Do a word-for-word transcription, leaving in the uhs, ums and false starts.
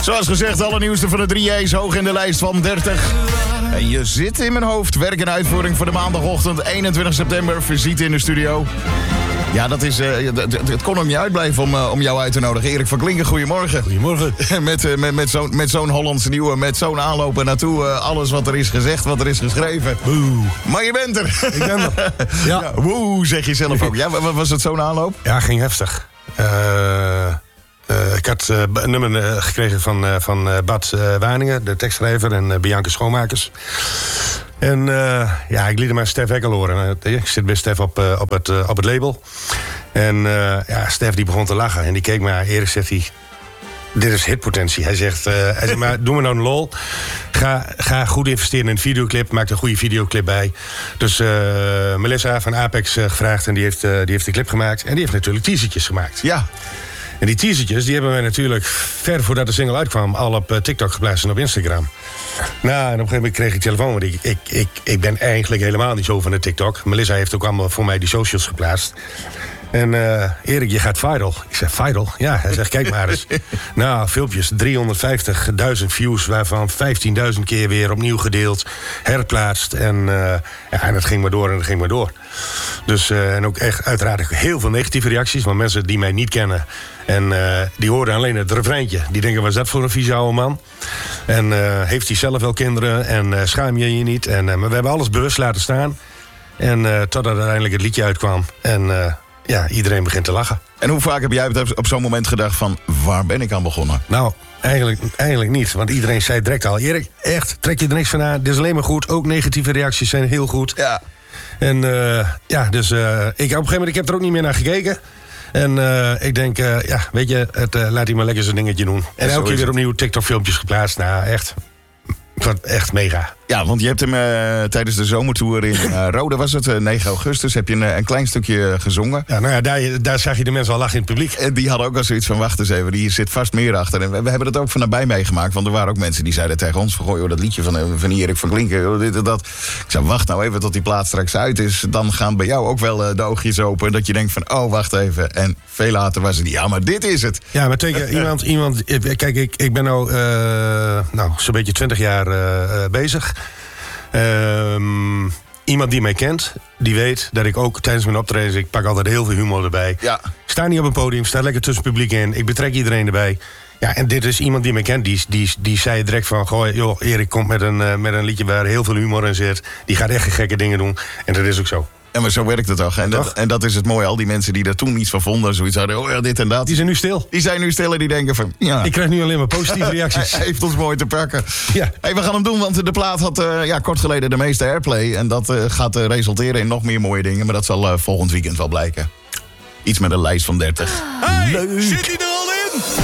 Zoals gezegd, alle nieuwste van de drie J's hoog in de lijst van dertig. En je zit in mijn hoofd. Werk en uitvoering voor de maandagochtend eenentwintig september. Visite in de studio. Ja, dat is, uh, het, het kon ook niet uitblijven om, uh, om jou uit te nodigen. Erik van Klinken, goedemorgen. Goedemorgen. met uh, met, met zo'n met zo'n Hollandse nieuwe, met zo'n aanloop naartoe. Uh, alles wat er is gezegd, wat er is geschreven. Woe. Maar je bent er. Ik ben er. Ja. Ja, woe, zeg je zelf ook. Ja, was het zo'n aanloop? Ja, ging heftig. Uh, uh, ik had uh, een nummer uh, gekregen van, uh, van uh, Bart uh, Waningen, de tekstschrijver, en uh, Bianca Schoonmakers. En uh, ja, ik liet hem aan Stef Ekkel horen. Ik zit bij Stef op, uh, op, het, uh, op het label. En uh, ja, Stef die begon te lachen. En die keek me aan. Erik zegt hij, dit is hitpotentie. Hij zegt, uh, hij zegt maar doe me nou een lol. Ga, ga goed investeren in een videoclip. Maak er een goede videoclip bij. Dus uh, Melissa van Apex uh, gevraagd. En die heeft, uh, die heeft de clip gemaakt. En die heeft natuurlijk teasertjes gemaakt. Ja. En die teasertjes die hebben wij natuurlijk ver voordat de single uitkwam al op uh, TikTok geplaatst en op Instagram. Nou, en op een gegeven moment kreeg ik telefoon. Want ik, ik, ik, ik ben eigenlijk helemaal niet zo van de TikTok. Melissa heeft ook allemaal voor mij die socials geplaatst. En uh, Erik, je gaat viral. Ik zeg, viral? Ja, hij zegt, kijk maar eens. Nou, filmpjes, driehonderdvijftigduizend views... waarvan vijftienduizend keer weer opnieuw gedeeld, herplaatst. En, uh, ja, en het ging maar door en het ging maar door. Dus, uh, en ook echt uiteraard heel veel negatieve reacties... van mensen die mij niet kennen. En uh, die horen alleen het refreintje. Die denken, wat is dat voor een vieze oude man? En uh, heeft hij zelf wel kinderen? En uh, schaam je je niet? En, uh, maar we hebben alles bewust laten staan. En uh, totdat uiteindelijk het liedje uitkwam. En... Uh, ja, iedereen begint te lachen. En hoe vaak heb jij op zo'n moment gedacht van... waar ben ik aan begonnen? Nou, eigenlijk, eigenlijk niet. Want iedereen zei direct al... Erik, echt, trek je er niks van aan. Dit is alleen maar goed. Ook negatieve reacties zijn heel goed. Ja. En uh, ja, dus uh, ik, op een gegeven moment... ik heb er ook niet meer naar gekeken. En uh, ik denk, uh, ja, weet je... Het, uh, laat hij maar lekker zijn dingetje doen. En elke keer weer opnieuw TikTok-filmpjes geplaatst. Nou, echt... Ik vond het echt mega. Ja, want je hebt hem uh, tijdens de zomertour in uh, Rode, was het, uh, negen augustus... heb je een, een klein stukje gezongen. Ja, nou ja, daar, daar zag je de mensen al lachen in het publiek. En die hadden ook al zoiets van, wacht eens even, die zit vast meer achter. En we, we hebben dat ook van nabij meegemaakt. Want er waren ook mensen die zeiden tegen ons... van, goh, joh, dat liedje van, uh, van Erik van Klinken, joh, dit en dat. Ik zei, wacht nou even tot die plaat straks uit is. Dan gaan bij jou ook wel uh, de oogjes open. Dat je denkt van, oh, wacht even. En veel later was het, ja, maar dit is het. Ja, maar tegen iemand, iemand... Kijk, ik, ik ben nou, uh, nou zo'n beetje twintig jaar uh, uh, bezig... Um, iemand die mij kent, die weet dat ik ook tijdens mijn optredens... ik pak altijd heel veel humor erbij. Ja. Ik sta niet op een podium, sta lekker tussen het publiek in. Ik betrek iedereen erbij. Ja, en dit is iemand die mij kent. Die, die, die zei direct van... Goh, joh, Erik komt met een, uh, met een liedje waar heel veel humor in zit. Die gaat echt gekke dingen doen. En dat is ook zo. Ja, maar zo werkt het toch. En dat, en dat is het mooie. Al die mensen die daar toen iets van vonden... zoiets hadden, oh ja, dit en dat. Die zijn nu stil. Die zijn nu stil en die denken van... ja. Ik krijg nu alleen maar positieve reacties. Hij heeft ons mooi te pakken. Ja. Hey, we gaan hem doen, want de plaat had uh, ja, kort geleden de meeste airplay. En dat uh, gaat uh, resulteren in nog meer mooie dingen. Maar dat zal uh, volgend weekend wel blijken. Iets met een lijst van dertig. Hey, zit hij er al in?